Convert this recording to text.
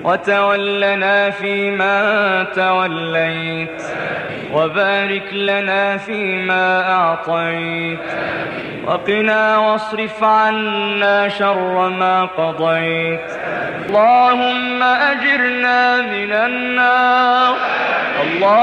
وتولنا فيما توليت، وبارك لنا فيما أعطيت، وقنا واصرف عنا شر ما قضيت. اللهم أجرنا من النار